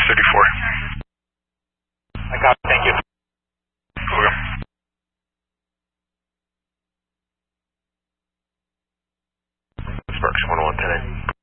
634. I got it, thank you. Okay. Sparks 101 today.